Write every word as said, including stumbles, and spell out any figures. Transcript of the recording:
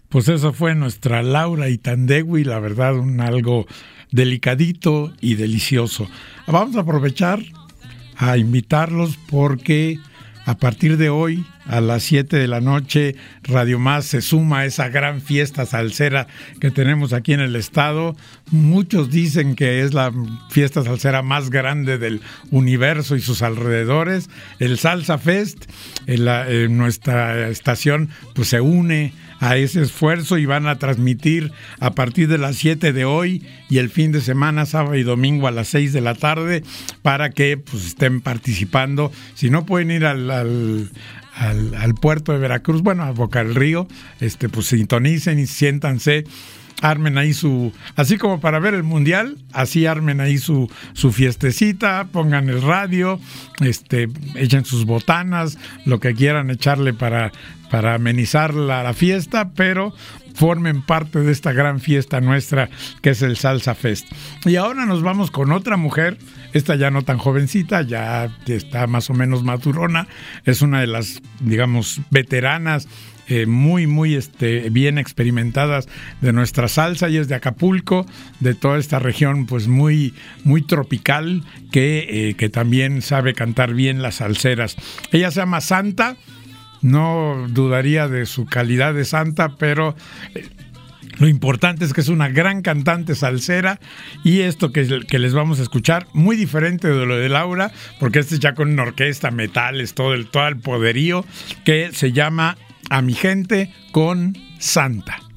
Pues eso fue nuestra Laura Itandegui, la verdad, un algo delicadito y delicioso. Vamos a aprovechar a invitarlos porque a partir de hoy, a las siete de la noche, Radio Más se suma a esa gran fiesta salsera que tenemos aquí en el estado. Muchos dicen que es la fiesta salsera más grande del universo y sus alrededores. El Salsa Fest, en, la, en nuestra estación, pues se une a ese esfuerzo y van a transmitir a partir de las siete de hoy y el fin de semana, sábado y domingo a las seis de la tarde, para que pues estén participando. Si no pueden ir al, al, al, al puerto de Veracruz, bueno, a Boca del Río, este, pues sintonicen y siéntanse, armen ahí su, así como para ver el mundial, así armen ahí su, su fiestecita, pongan el radio, este, echen sus botanas, lo que quieran echarle para, para amenizar la, la fiesta, pero formen parte de esta gran fiesta nuestra que es el Salsa Fest. Y ahora nos vamos con otra mujer, esta ya no tan jovencita, ya está más o menos madurona, es una de las, digamos, veteranas, Eh, muy, muy este, bien experimentadas de nuestra salsa, y es de Acapulco, de toda esta región pues muy, muy tropical, que, eh, que también sabe cantar bien las salseras. Ella se llama Santa, no dudaría de su calidad de santa, pero eh, lo importante es que es una gran cantante salsera, y esto que, que les vamos a escuchar, muy diferente de lo de Laura, porque este es ya con una orquesta, metales, todo el, todo el poderío, que se llama A mi gente con Santa.